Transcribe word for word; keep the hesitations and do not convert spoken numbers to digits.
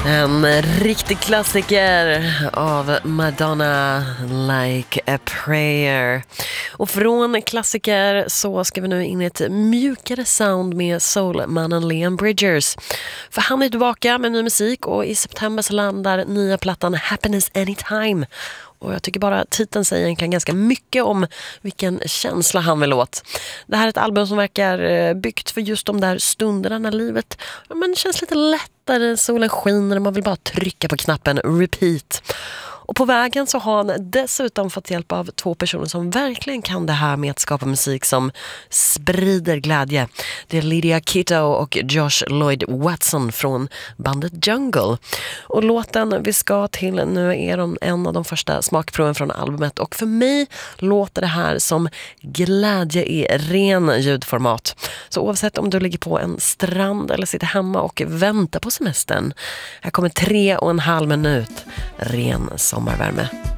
En riktig klassiker av Madonna, Like a Prayer. Och från klassiker så ska vi nu in i ett mjukare sound med soulmannen Leon Bridges. För han är tillbaka med ny musik och i september så landar nya plattan Happiness Anytime. Och jag tycker bara titeln säger egentligen ganska mycket om vilken känsla han vill åt. Det här är ett album som verkar byggt för just de där stunderna när livet ja, men känns lite lättare, solen skiner och man vill bara trycka på knappen repeat. Och på vägen så har han dessutom fått hjälp av två personer som verkligen kan det här med att skapa musik som sprider glädje. Det är Lydia Kitto och Josh Lloyd Watson från bandet Jungle. Och låten vi ska till nu är de en av de första smakproven från albumet. Och för mig låter det här som glädje i ren ljudformat. Så oavsett om du ligger på en strand eller sitter hemma och väntar på semestern. Här kommer tre och en halv minut ren sommarvärme.